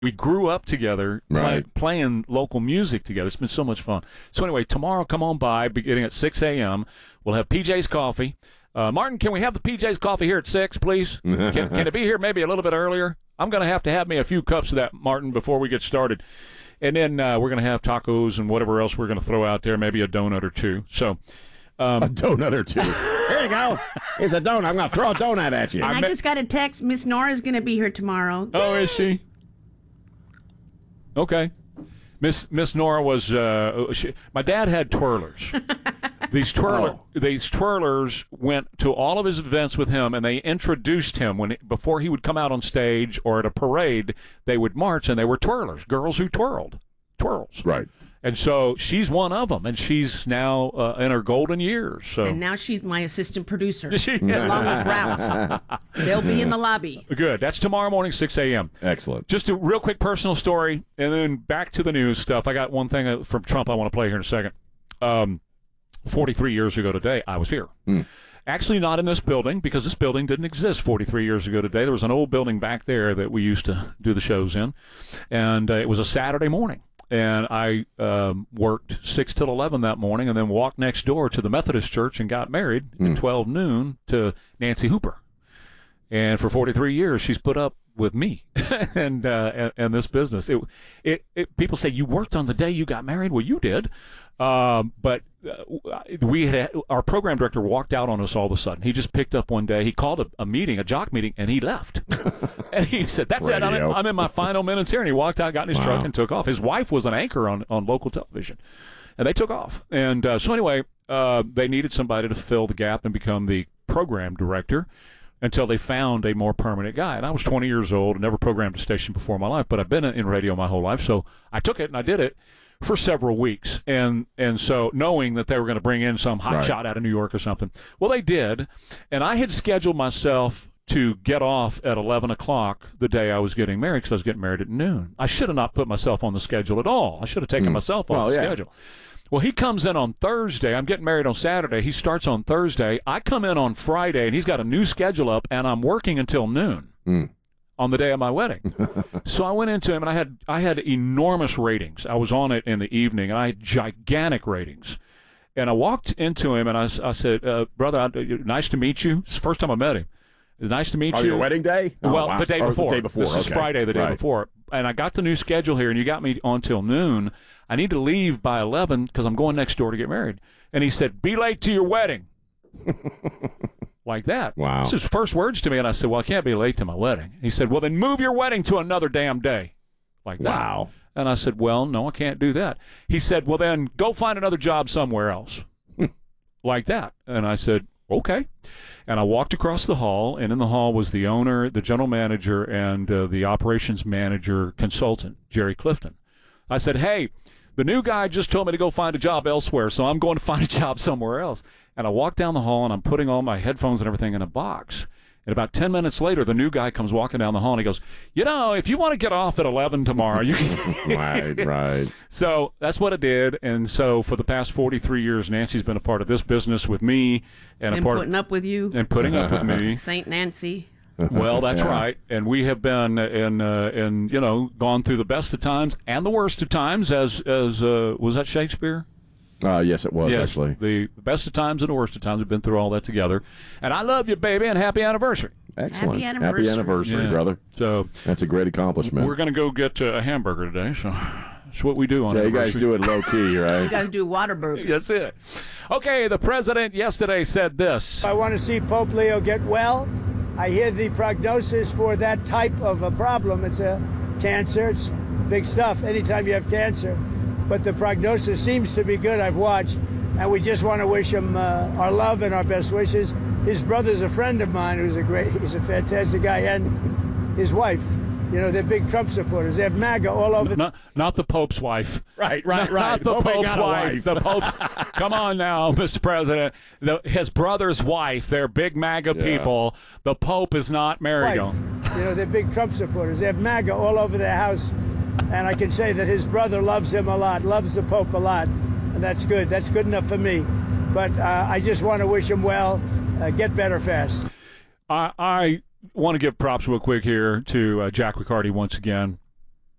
We grew up together, playing local music together. It's been so much fun. So anyway, tomorrow, come on by, beginning at 6 a.m. We'll have PJ's Coffee. Martin, can we have the PJ's Coffee here at 6, please? Can it be here maybe a little bit earlier? I'm going to have me a few cups of that, Martin, before we get started. And then we're going to have tacos and whatever else we're going to throw out there, maybe a donut or two. So a donut or two. Here you go. Here's a donut. I'm going to throw a donut at you. And I just got a text. Miss Nora's going to be here tomorrow. Oh, is she? Okay. Miss Nora was my dad had twirlers. These twirlers went to all of his events with him, and they introduced him before he would come out on stage or at a parade. They would march, and they were twirlers, girls who twirls. Right. And so she's one of them, and she's now in her golden years. So. And now she's my assistant producer, along with Ralph. They'll be in the lobby. Good. That's tomorrow morning, 6 a.m. Excellent. Just a real quick personal story, and then back to the news stuff. I got one thing from Trump I want to play here in a second. 43 years ago today, I was here. Actually not in this building, because this building didn't exist 43 years ago today. There was an old building back there that we used to do the shows in, and it was a Saturday morning. And I worked 6 till 11 that morning, and then walked next door to the Methodist Church and got married at 12 noon to Nancy Hooper. And for 43 years, she's put up with me and this business. People say, you worked on the day you got married. Well, you did. But we had our program director walked out on us all of a sudden. He just picked up one day. He called a meeting, a jock meeting, and he left. And he said, "That's it. I'm in my final minutes here." And he walked out, got in his truck, and took off. His wife was an anchor on local television, and they took off. And so anyway, they needed somebody to fill the gap and become the program director until they found a more permanent guy. And I was 20 years old and never programmed a station before in my life, but I've been in radio my whole life, so I took it and I did it for several weeks, and so knowing that they were going to bring in some hot shot out of New York or something. Well, they did, and I had scheduled myself to get off at 11 o'clock the day I was getting married, because I was getting married at noon. I should have not put myself on the schedule at all. I should have taken myself off the schedule. Well, he comes in on Thursday. I'm getting married on Saturday. He starts on Thursday. I come in on Friday, and he's got a new schedule up, and I'm working until noon. On the day of my wedding. So I went into him, and I had enormous ratings. I was on it in the evening, and I had gigantic ratings. And I walked into him, and I said, brother, nice to meet you. It's the first time I met him. It's nice to meet you. Your wedding day? Well, the day before. The day before. This is Friday, the day before. And I got the new schedule here, and you got me on till noon. I need to leave by 11 because I'm going next door to get married. And he said, be late to your wedding. Like that. Wow. This is his first words to me, and I said, well, I can't be late to my wedding. He said, well, then move your wedding to another damn day. Like that. Wow. And I said, well, no, I can't do that. He said, well, then go find another job somewhere else. Like that. And I said, okay. And I walked across the hall, and in the hall was the owner, the general manager, and the operations manager consultant, Jerry Clifton. I said, hey, the new guy just told me to go find a job elsewhere, so I'm going to find a job somewhere else. And I walk down the hall, and I'm putting all my headphones and everything in a box. And about 10 minutes later, the new guy comes walking down the hall, and he goes, you know, if you want to get off at 11 tomorrow, you can. Right. So that's what I did. And so for the past 43 years, Nancy's been a part of this business with me. And putting up with you. And putting up with me. St. Nancy. Well, that's right. And we have been gone through the best of times and the worst of times, as was that Shakespeare? Yes, it was, actually. The best of times and the worst of times. We've been through all that together. And I love you, baby, and happy anniversary. Excellent. Happy anniversary, brother. So that's a great accomplishment. We're going to go get a hamburger today, so that's what we do on you guys do it low-key, right? You guys do Whataburger. That's it. Okay, the president yesterday said this. I want to see Pope Leo get well. I hear the prognosis for that type of a problem. It's a cancer. It's big stuff anytime you have cancer. But the prognosis seems to be good. I've watched. And we just want to wish him our love and our best wishes. His brother's a friend of mine he's a fantastic guy. And his wife. You know, they're big Trump supporters. They have MAGA all over. Not the Pope's wife. Right. Not the Pope's wife. The Pope. Come on now, Mr. President. His brother's wife. They're big MAGA people. The Pope is not married. You know, they're big Trump supporters. They have MAGA all over their house. And I can say that his brother loves him a lot, loves the Pope a lot. And that's good. That's good enough for me. But I just want to wish him well. Get better fast. I want to give props real quick here to Jack Riccardi once again.